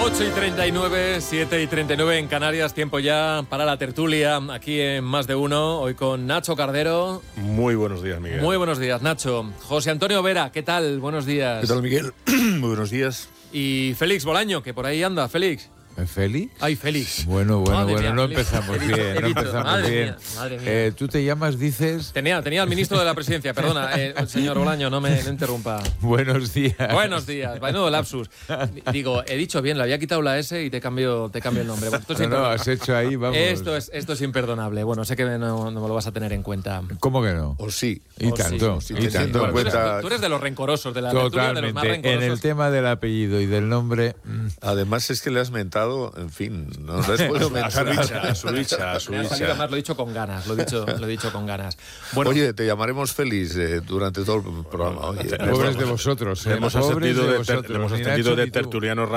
8:39, 7:39 en Canarias, tiempo ya para la tertulia aquí en Más de Uno, hoy con Nacho Cardero. Muy buenos días, Miguel. Muy buenos días, Nacho. José Antonio Vera, ¿qué tal? Buenos días. ¿Qué tal, Miguel? Muy buenos días. Y Félix Bolaño, que por ahí anda. Félix. ¿Félix? Ay, Félix. Bueno, Madre mía, no Félix. empezamos bien, no empezamos Madre bien. mía, madre mía. Tú te llamas, dices... Tenía al ministro de la Presidencia, perdona, señor Bolaño, no me interrumpa. Buenos días. Buenos días, bueno, lapsus. Digo, he dicho bien, le había quitado la S y te cambio el nombre. Bueno, esto es No, has hecho ahí, vamos. Esto es imperdonable. Bueno, sé que no me lo vas a tener en cuenta. ¿Cómo que no? O sí. Y O tanto, sí, y tanto. en cuenta- Tú eres de los rencorosos, de la tertulia, de los más Totalmente. rencorosos. En el tema del apellido y del nombre... Además es que le has mentado, en fin, no le has podido mentar a su Me ha salido, además, lo he dicho con ganas, lo he dicho con ganas. Bueno, Oye, te llamaremos feliz durante todo el programa. Oye, Pobres de vosotros. Le hemos Pobres ascendido de de vosotros, ni Nacho tertulianos ni tú.